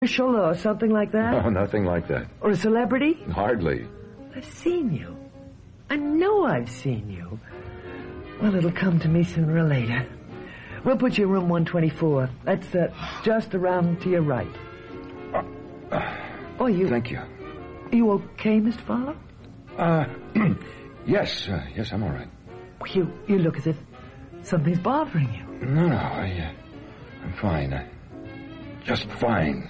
commercial or something like that? No, nothing like that. Or a celebrity? Hardly. I've seen you. I know I've seen you. Well, it'll come to me sooner or later. We'll put you in room 124. That's just around to your right. Thank you. You okay, Mr. Farlow? Yes, I'm all right. You look as if something's bothering you. No, I'm fine. Just fine.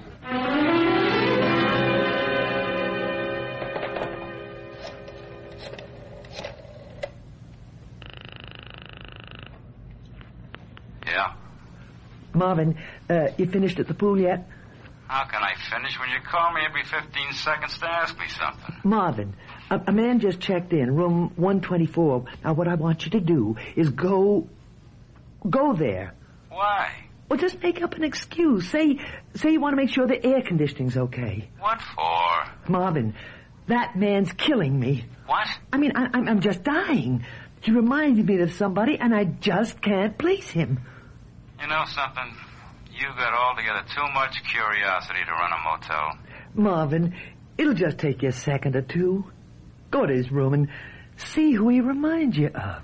Yeah? Marvin, you finished at the pool yet? How can I finish when you call me every 15 seconds to ask me something? Marvin, a man just checked in, room 124. Now, what I want you to do is go there. Why? Well, just make up an excuse. Say you want to make sure the air conditioning's okay. What for? Marvin, that man's killing me. What? I mean, I'm just dying. He reminds me of somebody, and I just can't place him. You know something? You got altogether too much curiosity to run a motel. Marvin, it'll just take you a second or two. Go to his room and see who he reminds you of.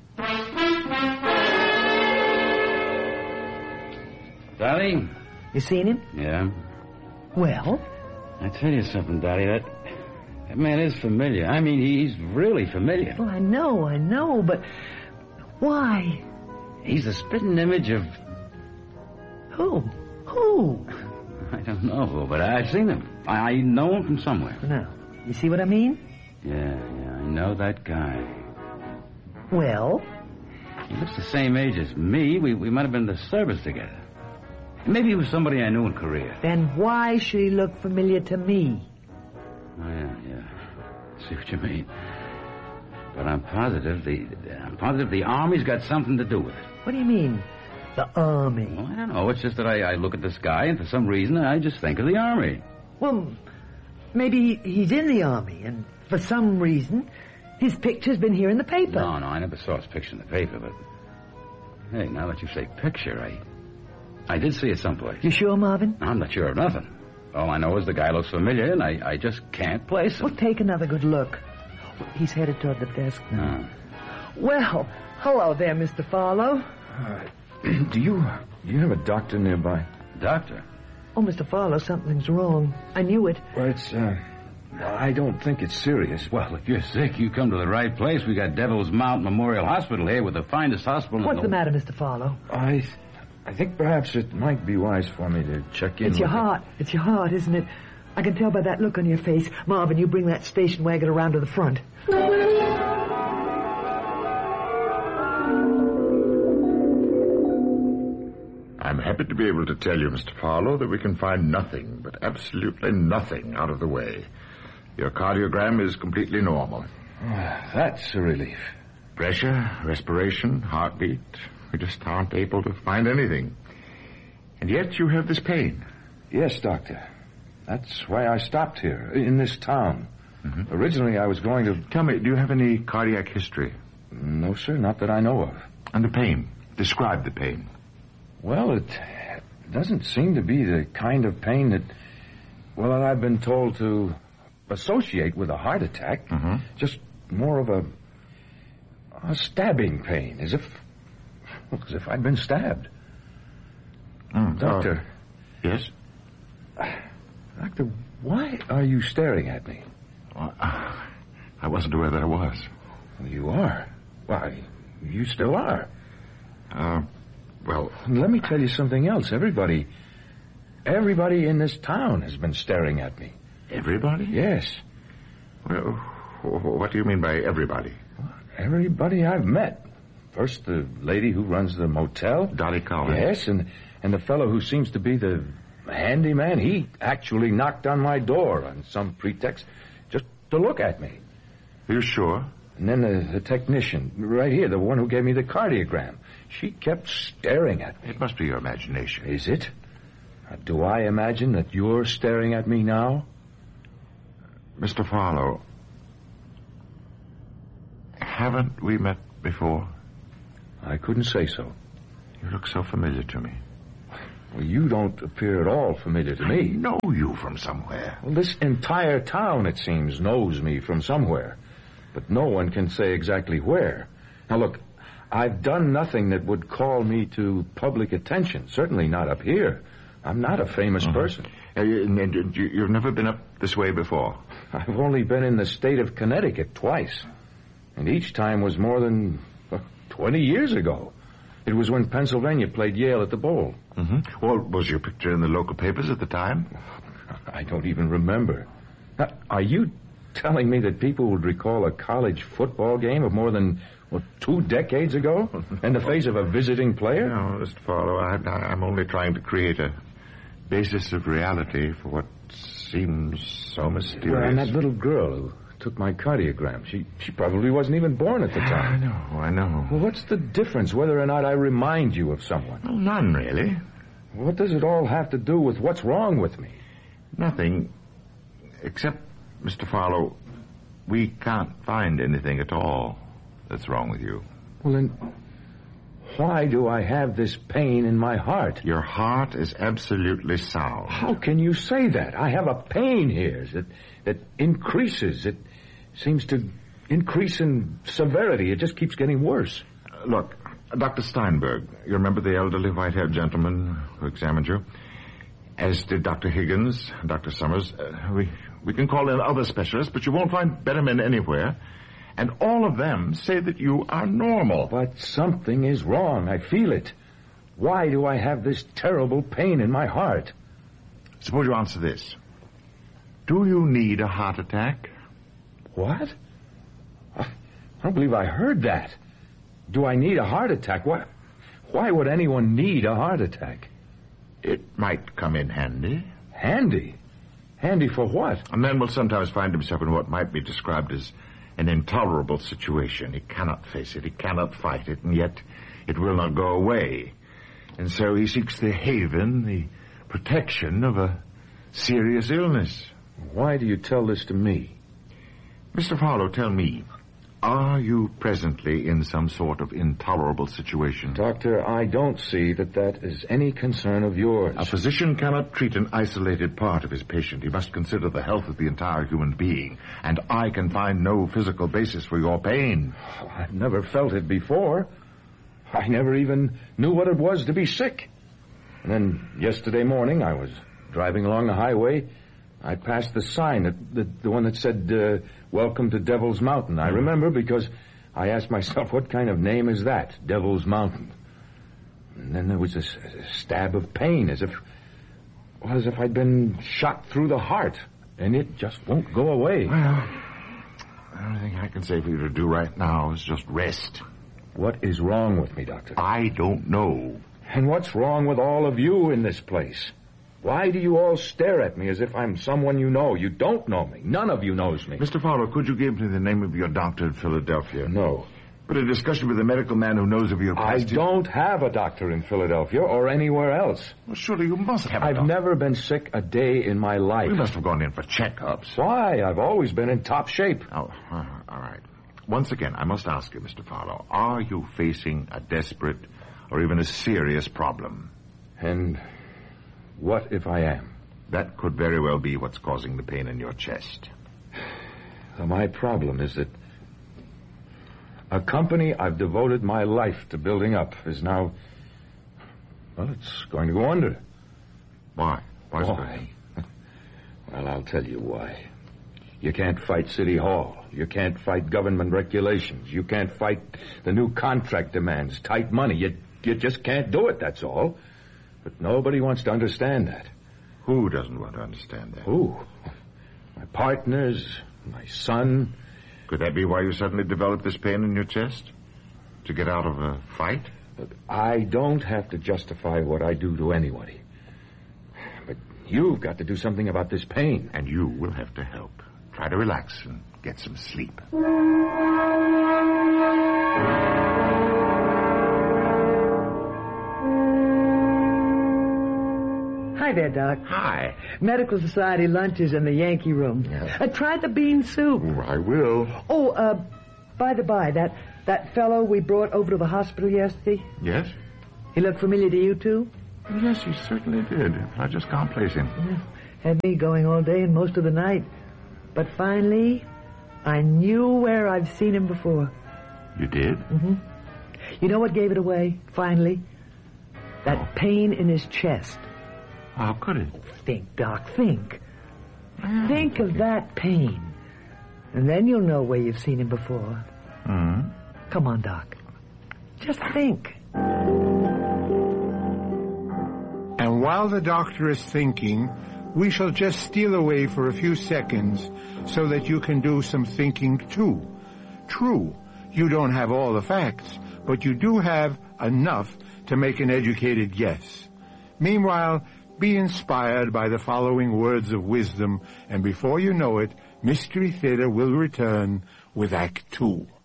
Daddy? You seen him? Yeah. Well? I tell you something, Daddy, that man is familiar. I mean, he's really familiar. Well, I know, but why? He's the spitting image of... Who? I don't know, but I've seen him. I know him from somewhere. Now, you see what I mean? Yeah, I know that guy. Well? He looks the same age as me. We might have been in the service together. Maybe he was somebody I knew in Korea. Then why should he look familiar to me? Oh, yeah. See what you mean. But I'm positive the Army's got something to do with it. What do you mean, the Army? Well, I don't know. It's just that I look at this guy, and for some reason, I just think of the Army. Well, maybe he's in the Army, and for some reason, his picture's been here in the paper. No, I never saw his picture in the paper, but... Hey, now that you say picture, I did see it someplace. You sure, Marvin? I'm not sure of nothing. All I know is the guy looks familiar, and I just can't place him. Well, take another good look. He's headed toward the desk now. Oh. Well, hello there, Mr. Farlow. Do you have a doctor nearby? Doctor? Oh, Mr. Farlow, something's wrong. I knew it. Well, I don't think it's serious. Well, if you're sick, you come to the right place. We got Devil's Mount Memorial Hospital here with the finest hospital What's the matter, Mr. Farlow? I think perhaps it might be wise for me to check in. It's your heart. It's your heart, isn't it? I can tell by that look on your face. Marvin, you bring that station wagon around to the front. I'm happy to be able to tell you, Mr. Farlow, that we can find nothing, but absolutely nothing out of the way. Your cardiogram is completely normal. That's a relief. Pressure, respiration, heartbeat. We just aren't able to find anything. And yet you have this pain. Yes, Doctor. That's why I stopped here, in this town. Mm-hmm. Originally, I was going to... Tell me, do you have any cardiac history? No, sir, not that I know of. And the pain? Describe the pain. Well, it doesn't seem to be the kind of pain that I've been told to associate with a heart attack. Mm-hmm. Just more of a stabbing pain, as if I'd been stabbed. Doctor. Yes? Doctor, why are you staring at me? Well, I wasn't aware that I was. Well, you are. Why, you still are. Well... Let me tell you something else. Everybody in this town has been staring at me. Everybody? Yes. Well, what do you mean by everybody? Everybody I've met. First, the lady who runs the motel. Dottie Collins. Yes, and the fellow who seems to be the handyman. He actually knocked on my door on some pretext just to look at me. Are you sure? And then the technician, right here, the one who gave me the cardiogram. She kept staring at me. It must be your imagination. Is it? Do I imagine that you're staring at me now? Mr. Farlow, haven't we met before? I couldn't say so. You look so familiar to me. Well, you don't appear at all familiar to I me. know you from somewhere. Well, this entire town, it seems, knows me from somewhere. But no one can say exactly where. Now, look, I've done nothing that would call me to public attention. Certainly not up here. I'm not a famous person. You've never been up this way before? I've only been in the state of Connecticut twice. And each time was more than 20 years ago. It was when Pennsylvania played Yale at the Bowl. Mm-hmm. Well, was your picture in the local papers at the time? I don't even remember. Now, are you telling me that people would recall a college football game of more than, 2 decades ago? In the face of a visiting player? No, Mr. Farlow, I'm only trying to create a basis of reality for what seems so mysterious. Well, and that little girl who took my cardiogram, she probably wasn't even born at the time. I know. Well, what's the difference whether or not I remind you of someone? Well, none, really. What does it all have to do with what's wrong with me? Nothing, except, Mr. Farlow, we can't find anything at all that's wrong with you. Well, then, why do I have this pain in my heart? Your heart is absolutely sound. How can you say that? I have a pain here that increases. It seems to increase in severity. It just keeps getting worse. Look, Dr. Steinberg, you remember the elderly white-haired gentleman who examined you? As did Dr. Higgins, Dr. Summers. We can call in other specialists, but you won't find better men anywhere. And all of them say that you are normal. But something is wrong. I feel it. Why do I have this terrible pain in my heart? Suppose you answer this. Do you need a heart attack? What? I don't believe I heard that. Do I need a heart attack? Why would anyone need a heart attack? It might come in handy. Handy? Handy for what? A man will sometimes find himself in what might be described as an intolerable situation. He cannot face it, he cannot fight it, and yet it will not go away. And so he seeks the haven, the protection of a serious illness. Why do you tell this to me? Mr. Farlow, tell me, are you presently in some sort of intolerable situation? Doctor, I don't see that is any concern of yours. A physician cannot treat an isolated part of his patient. He must consider the health of the entire human being. And I can find no physical basis for your pain. I've never felt it before. I never even knew what it was to be sick. And then yesterday morning, I was driving along the highway. I passed the sign, the one that said, Welcome to Devil's Mountain. I remember because I asked myself, what kind of name is that, Devil's Mountain? And then there was a stab of pain, as if I'd been shot through the heart, and it just won't go away. Well, the only thing I can say for you to do right now is just rest. What is wrong with me, Doctor? I don't know. And what's wrong with all of you in this place? Why do you all stare at me as if I'm someone you know? You don't know me. None of you knows me. Mr. Farlow, could you give me the name of your doctor in Philadelphia? No. But a discussion with a medical man who knows of your past... I don't have a doctor in Philadelphia or anywhere else. Well, surely you must have a doctor. I've never been sick a day in my life. You must have gone in for checkups. Why? I've always been in top shape. Oh, all right. Once again, I must ask you, Mr. Farlow, are you facing a desperate or even a serious problem? And what if I am? That could very well be what's causing the pain in your chest. My problem is that a company I've devoted my life to building up is now... Well, it's going to go under. Why? Why? Well, I'll tell you why. You can't fight City Hall. You can't fight government regulations. You can't fight the new contract demands, tight money. You just can't do it, that's all. But nobody wants to understand that. Who doesn't want to understand that? Who? My partners, my son. Could that be why you suddenly developed this pain in your chest? To get out of a fight? But I don't have to justify what I do to anybody. But you've got to do something about this pain. And you will have to help. Try to relax and get some sleep. Hi there, Doc. Hi. Medical Society lunch is in the Yankee room. Yeah. Try the bean soup. Oh, I will. Oh, by the by, that fellow we brought over to the hospital yesterday, Yes? he looked familiar to you, too? Yes, he certainly did. I just can't place him. Had me going all day and most of the night. But finally, I knew where I've seen him before. You did? Mm-hmm. You know what gave it away, finally? That pain in his chest. How could it? Think, Doc, think. Think of that pain. And then you'll know where you've seen him before. Mm-hmm. Come on, Doc. Just think. And while the doctor is thinking, we shall just steal away for a few seconds so that you can do some thinking too. True, you don't have all the facts, but you do have enough to make an educated guess. Meanwhile, be inspired by the following words of wisdom, and before you know it, Mystery Theater will return with Act 2.